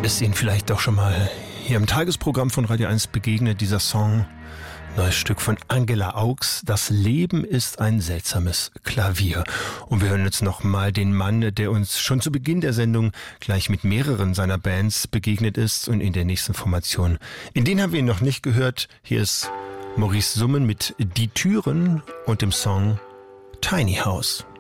Ist Ihnen vielleicht doch schon mal hier im Tagesprogramm von Radio 1 begegnet, dieser Song? Neues Stück von Angela Augs. Das Leben ist ein seltsames Klavier. Und wir hören jetzt nochmal den Mann, der uns schon zu Beginn der Sendung gleich mit mehreren seiner Bands begegnet ist und in der nächsten Formation. In denen haben wir ihn noch nicht gehört. Hier ist Maurice Summen mit Die Türen und dem Song Tiny House.